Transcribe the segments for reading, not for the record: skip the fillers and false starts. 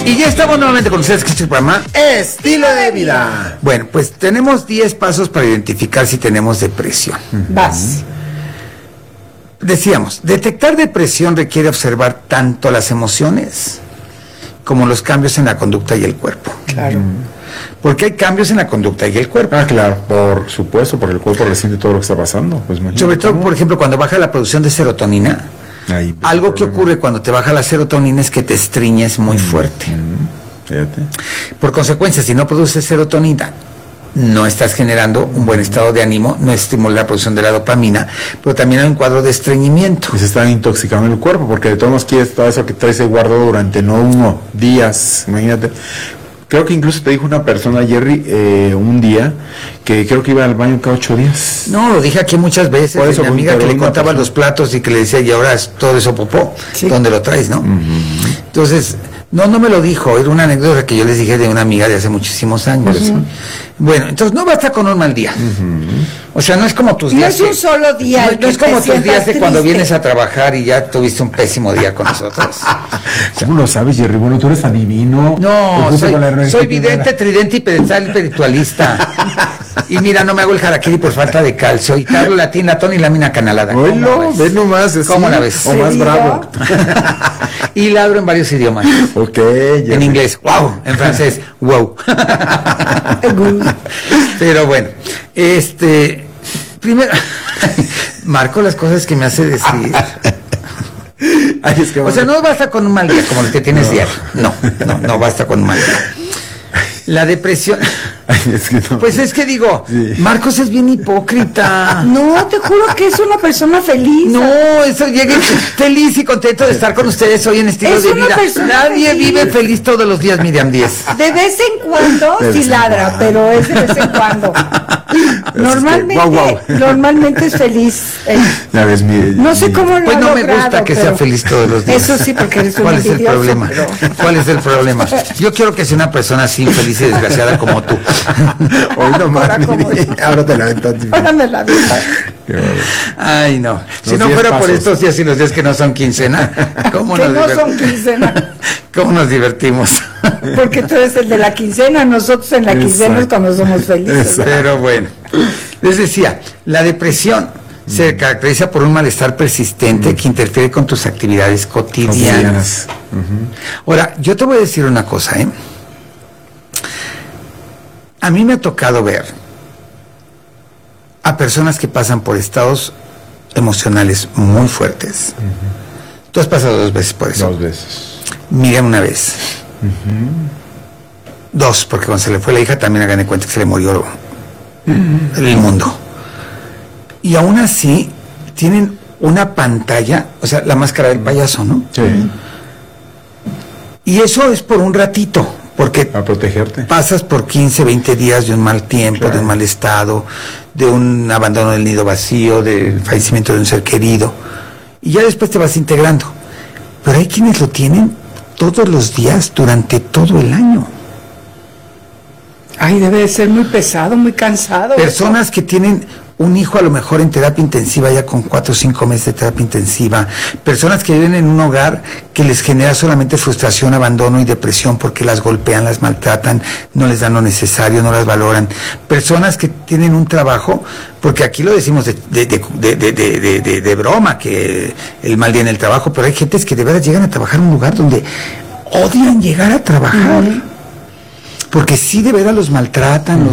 Y ya estamos nuevamente con ustedes, que es el programa Estilo de Vida. Bueno, pues tenemos 10 pasos para identificar si tenemos depresión. Vas. Decíamos, detectar depresión requiere observar tanto las emociones como los cambios en la conducta y el cuerpo. Claro. Porque hay cambios en la conducta y el cuerpo. Ah, claro, por supuesto, porque el cuerpo resiente todo lo que está pasando. Pues Sobre todo, por ejemplo, cuando baja la producción de serotonina. Ahí, Algo que ocurre cuando te baja la serotonina es que te estriñes muy fuerte. Fíjate. Por consecuencia, si no produces serotonina, no estás generando un buen estado de ánimo, no estimula la producción de la dopamina, pero también hay un cuadro de estreñimiento. Y se está intoxicando el cuerpo, porque de todos modos quieres todo eso que traes ahí guardado durante días, imagínate. Creo que incluso te dijo una persona, Jerry, un día, que creo que iba al baño cada 8 días. No, lo dije aquí muchas veces. Por eso, mi amiga que le contaba persona. los platos y que le decía, y ahora es todo eso popó, Sí. ¿dónde lo traes, no? Entonces, no me lo dijo, era una anécdota que yo les dije de una amiga de hace muchísimos años. Bueno, entonces no basta con un mal día. O sea, no es como tus No días. es un solo día. No, el que es como te tus días de sientas cuando triste. vienes a trabajar y ya tuviste un pésimo día con nosotros. ¿Cómo lo sabes, Jerry? Bueno, tú eres adivino. No, Te puse con la soy energía vidente, primera. tridente y pedestal espiritualista. Y mira, no me hago el harakiri por falta de calcio. Y Carlo latina, Tony lámina canalada. ¿Cómo la Oílo, ves? ve nomás. así, ¿Cómo la ves? O más ¿Te digo? bravo. Y ladro en varios idiomas. Ok, Jerry. En inglés, wow. En francés, wow. Pero bueno, primero, marco las cosas que me hace decir. Ay, es que O sea, no basta con un mal día como el que tienes diario. No basta con un mal día. La depresión. Ay, es que no. Pues es que digo, Sí. Marcos es bien hipócrita. No, te juro que es una persona feliz. No, eso llegué feliz y contento de estar con ustedes hoy en Estilo Es de una Vida. persona Nadie feliz. vive feliz todos los días, Miriam 10. De vez en cuando De vez sí en ladra, cuando. pero es de vez en cuando. Normalmente es feliz. Ya ves, No sé cómo lo Pues ha no me logrado, gusta que sea pero- feliz todos los días. Eso sí, porque eres un ¿Cuál es el envidioso, problema? pero- ¿Cuál es el problema? Yo quiero que sea una persona así infeliz y desgraciada como tú. Hoy nomás. Ahora como Ahora te la aventas. Ahora me la vida. Qué bárbaro. Ay, no. Si Los no 10 fuera por pasos. estos días y los días que no son quincena, ¿cómo Que nos no son divertimos? quincena. ¿Cómo nos divertimos? Porque tú eres el de la quincena, nosotros en la quincena es Exacto. cuando somos felices. Pero bueno, les decía, la depresión se caracteriza por un malestar persistente que interfiere con tus actividades cotidianas. Ahora, yo te voy a decir una cosa, ¿eh? A mí me ha tocado ver a personas que pasan por estados emocionales muy fuertes. Tú has pasado 2 veces por eso. 2 veces. Miriam una vez. 2, porque cuando se le fue la hija también hagan de cuenta que se le murió el mundo. Y aún así tienen una pantalla, o sea, la máscara del payaso, ¿no? Sí. Y eso es por un ratito, porque A protegerte. pasas por 15, 20 días de un mal tiempo, Claro. de un mal estado, de un abandono del nido vacío, del fallecimiento de un ser querido, y ya después te vas integrando. Pero hay quienes lo tienen todos los días durante todo el año. Ay, debe de ser muy pesado, muy cansado. Personas que tienen un hijo a lo mejor en terapia intensiva ya con 4 o 5 meses de terapia intensiva, personas que viven en un hogar que les genera solamente frustración, abandono y depresión porque las golpean, las maltratan, no les dan lo necesario, no las valoran, personas que tienen un trabajo, porque aquí lo decimos de broma, que el mal día en el trabajo, pero hay gentes que de verdad llegan a trabajar en un lugar donde odian llegar a trabajar. Porque sí de veras los maltratan,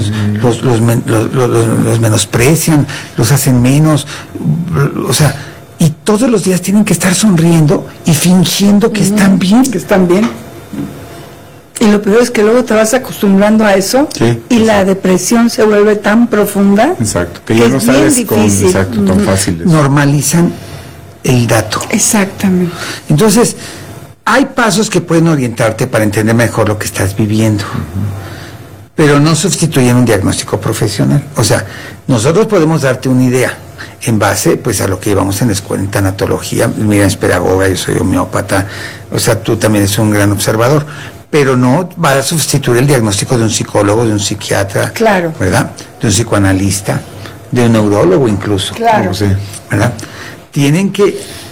los menosprecian, los hacen menos, o sea, y todos los días tienen que estar sonriendo y fingiendo que están bien. Que están bien. Y lo peor es que luego te vas acostumbrando a eso Sí, y la depresión se vuelve tan profunda. Exacto. Que ya es no bien sabes con difícil. exacto tan fácil. eso. Normalizan el dato. Exactamente. Entonces, hay pasos que pueden orientarte para entender mejor lo que estás viviendo, pero no sustituyen un diagnóstico profesional. O sea, nosotros podemos darte una idea en base pues a lo que llevamos en la escuela en tanatología. Mira, es pedagoga, yo soy homeópata, o sea, tú también eres un gran observador, pero no va a sustituir el diagnóstico de un psicólogo, de un psiquiatra, Claro. ¿verdad? De un psicoanalista, de un neurólogo incluso. Claro. Sí. ¿Verdad? Tienen que